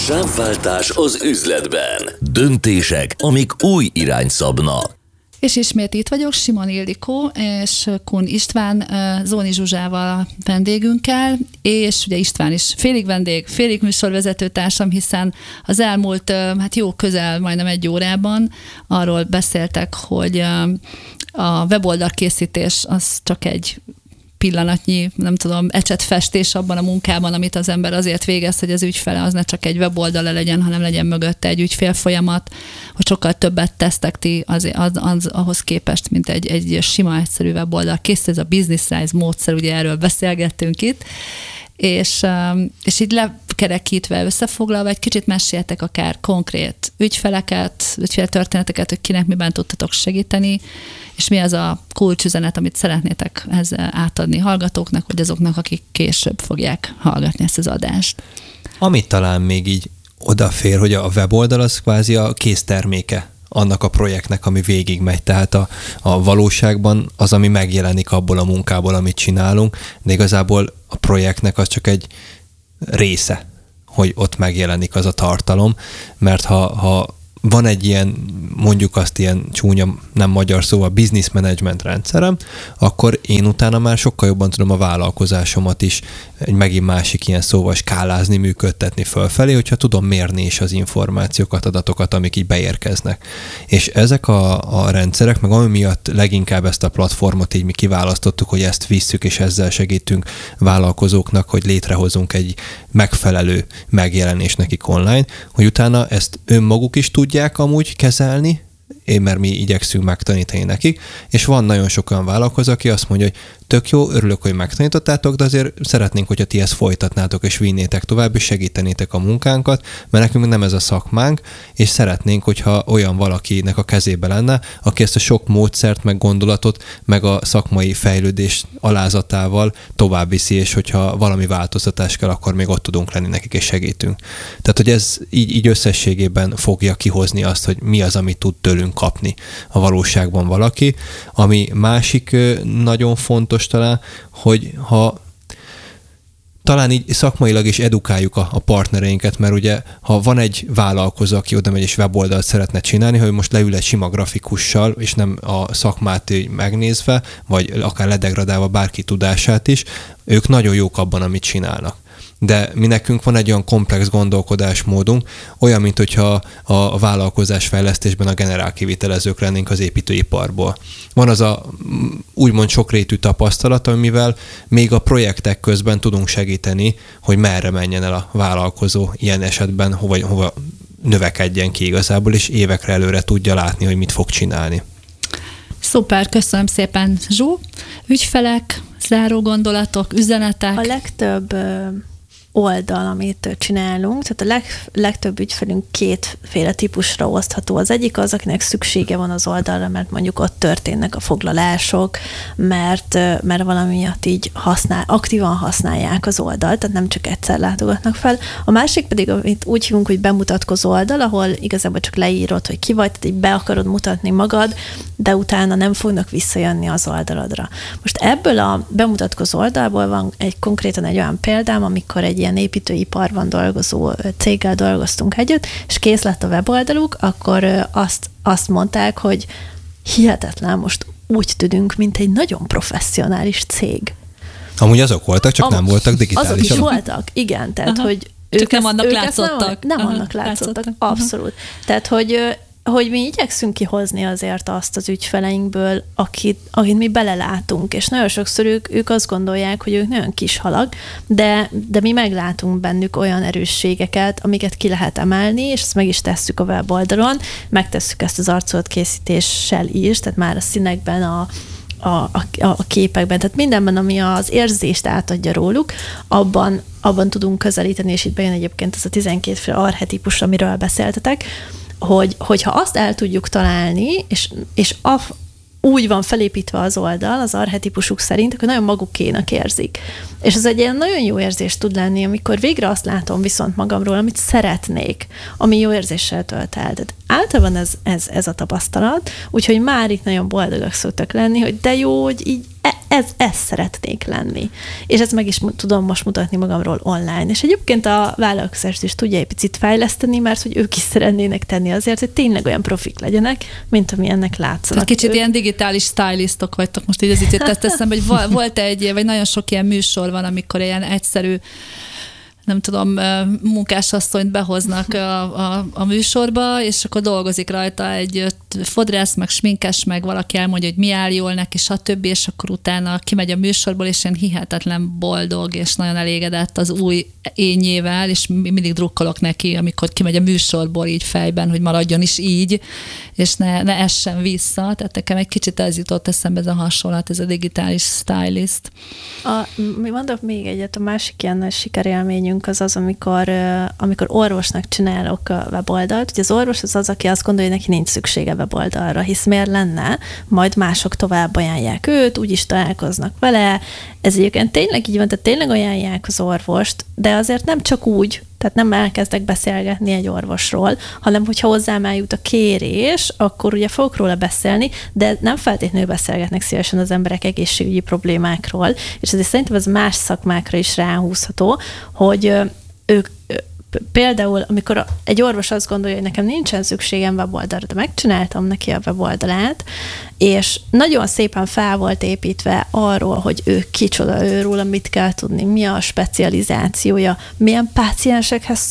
Sávváltás az üzletben. Döntések, amik új irányt szabnak. És ismét itt vagyok, Simon Ildikó és Kun István, Zóni Zsuzsával vendégünkkel, és ugye István is félig vendég, félig műsorvezető társam, hiszen az elmúlt, jó közel majdnem egy órában arról beszéltek, hogy a weboldal készítés az csak egy pillanatnyi, nem tudom, ecsetfestés abban a munkában, amit az ember azért végez, hogy az ügyfele az ne csak egy weboldala legyen, hanem legyen mögötte egy ügyfélfolyamat, hogy sokkal többet tesztek ti ahhoz képest, mint egy sima, egyszerű weboldal. Kész ez a business size módszer, ugye erről beszélgettünk itt, és így lekerekítve, összefoglalva, egy kicsit meséltek akár konkrét ügyféltörténeteket, hogy kinek miben tudtatok segíteni, és mi az a kulcsüzenet, amit szeretnétek ezzel átadni hallgatóknak, vagy azoknak, akik később fogják hallgatni ezt az adást. Amit talán még így odafér, hogy a weboldal az kvázi a készterméke annak a projektnek, ami végigmegy. Tehát a valóságban az, ami megjelenik abból a munkából, amit csinálunk, de igazából a projektnek az csak egy része, hogy ott megjelenik az a tartalom, mert ha van egy ilyen, mondjuk azt ilyen csúnya, nem magyar szóval business management rendszerem, akkor én utána már sokkal jobban tudom a vállalkozásomat is egy megint másik ilyen szóval skálázni, működtetni fölfelé, hogyha tudom mérni is az információkat, adatokat, amik így beérkeznek. És ezek a rendszerek, meg ami miatt leginkább ezt a platformot így mi kiválasztottuk, hogy ezt visszük, és ezzel segítünk vállalkozóknak, hogy létrehozunk egy megfelelő megjelenés nekik online, hogy utána ezt önmaguk is tudják amúgy kezelni, mert mi igyekszünk megtanítani nekik, és van nagyon sok olyan vállalkozó, aki azt mondja, hogy tök jó, örülök, hogy megtanítottátok, de azért szeretnénk, hogyha ti ezt folytatnátok, és vinnétek tovább, és segítenétek a munkánkat, mert nekünk nem ez a szakmánk, és szeretnénk, hogyha olyan valakinek a kezébe lenne, aki ezt a sok módszert, meg gondolatot, meg a szakmai fejlődés alázatával tovább viszi, és hogyha valami változtatás kell, akkor még ott tudunk lenni nekik, és segítünk. Tehát, hogy ez így összességében fogja kihozni azt, hogy mi az, amit tud tőlünk kapni a valóságban valaki. Ami másik nagyon fontos talán, hogy ha talán így szakmailag is edukáljuk a partnereinket, mert ugye, ha van egy vállalkozó, aki oda megy és weboldalt szeretne csinálni, hogy most leül egy sima grafikussal, és nem a szakmát megnézve, vagy akár ledegradálva bárki tudását is, ők nagyon jók abban, amit csinálnak. De mi nekünk van egy olyan komplex gondolkodásmódunk, olyan, mint hogyha a vállalkozásfejlesztésben a generálkivitelezők lennénk az építőiparból. Van az a úgymond sokrétű tapasztalat, amivel még a projektek közben tudunk segíteni, hogy merre menjen el a vállalkozó ilyen esetben, hova növekedjen ki igazából, és évekre előre tudja látni, hogy mit fog csinálni. Szuper, köszönöm szépen, Zsú. Ügyfelek, záró gondolatok, üzenetek? A legtöbb oldal, amit csinálunk, tehát a legtöbb ügyfelünk kétféle típusra osztható. Az egyik az, akinek szüksége van az oldalra, mert mondjuk ott történnek a foglalások, mert valami miatt így aktívan használják az oldalt, tehát nem csak egyszer látogatnak fel. A másik pedig, amit úgy hívunk, hogy bemutatkozó oldal, ahol igazából csak leírod, hogy ki vagy, tehát így be akarod mutatni magad, de utána nem fognak visszajönni az oldaladra. Most ebből a bemutatkozó oldalból van konkrétan egy olyan példám, amikor egy ilyen építőiparban dolgozó céggel dolgoztunk együtt, és kész lett a weboldaluk, akkor azt mondták, hogy hihetetlen, most úgy tűnünk, mint egy nagyon professzionális cég. Amúgy azok voltak, csak nem voltak digitálisak. Azok is voltak, igen, tehát hogy csak nem annak látszottak. Nem annak látszottak, abszolút. Tehát, hogy mi igyekszünk kihozni azért azt az ügyfeleinkből, akit mi belelátunk, és nagyon sokszor ők azt gondolják, hogy ők nagyon kis halak, de mi meglátunk bennük olyan erősségeket, amiket ki lehet emelni, és ezt meg is tesszük a weboldalon, megtesszük ezt az arculatkészítéssel is, tehát már a színekben, a képekben, tehát mindenben, ami az érzést átadja róluk, abban tudunk közelíteni, és itt bejön egyébként ez a 12 archetípus, amiről beszéltetek, hogyha azt el tudjuk találni, és úgy van felépítve az oldal, az archetípusuk szerint, akkor nagyon magukénak érzik. És ez egy ilyen nagyon jó érzés tud lenni, amikor végre azt látom viszont magamról, amit szeretnék, ami jó érzéssel tölt el. Tehát általában ez a tapasztalat, úgyhogy már itt nagyon boldogak szoktak lenni, hogy de jó, hogy így ez szeretnék lenni. És ezt meg is tudom most mutatni magamról online. És egyébként a vállalkozást is tudja egy picit fejleszteni, mert hogy ők is szeretnének tenni azért, hogy tényleg olyan profik legyenek, mint amilyennek látszanak. Tehát kicsit ilyen digitális stylistok vagytok, most így az itt tett eszembe, hogy volt vagy nagyon sok ilyen műsor van, amikor ilyen egyszerű, nem tudom, munkásasszonyt behoznak a műsorba, és akkor dolgozik rajta egy fodrász, meg sminkes, meg valaki elmondja, hogy mi áll jól neki, stb., és akkor utána kimegy a műsorból, és ilyen hihetetlen boldog, és nagyon elégedett az új ényével, és mindig drukkolok neki, amikor kimegy a műsorból így fejben, hogy maradjon is így, és ne essen vissza. Tehát nekem egy kicsit ez jutott eszembe, ez a hasonlat, ez a digitális stylist. Mi mondok még egyet, a másik ilyen nagy sikerélményünk az, amikor orvosnak csinálok a weboldalt. Ugye az orvos az, aki azt gondolja, hogy neki nincs szüksége weboldalra, hisz miért lenne, majd mások tovább ajánlják őt, úgyis találkoznak vele. Ez egyébként tényleg így van, tehát tényleg ajánlják az orvost, de azért nem csak úgy, tehát nem elkezdek beszélgetni egy orvosról, hanem hogyha hozzám eljut a kérés, akkor ugye fogok róla beszélni, de nem feltétlenül beszélgetnek szívesen az emberek egészségügyi problémákról, és ezért szerintem ez más szakmákra is ráhúzható, hogy ők például, amikor egy orvos azt gondolja, hogy nekem nincsen szükségem weboldalra, de megcsináltam neki a weboldalát, és nagyon szépen fel volt építve arról, hogy ő kicsoda, őróla mit kell tudni, mi a specializációja, milyen páciensekhez